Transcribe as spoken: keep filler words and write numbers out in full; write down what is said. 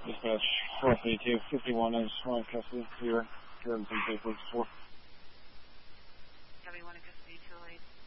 Dispatch four three two fifty-one is one custody. Zero. Here in Saint Louis four. W one in custody, two oh eight.